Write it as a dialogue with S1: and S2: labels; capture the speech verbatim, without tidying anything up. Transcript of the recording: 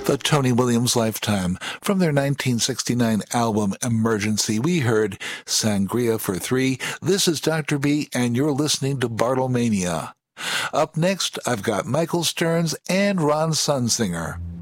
S1: The Tony Williams Lifetime. From their nineteen sixty-nine album Emergency, we heard Sangria for Three. This is Doctor B, and you're listening to Bartlemania. Up next, I've got Michael Stearns and Ron Sunsinger.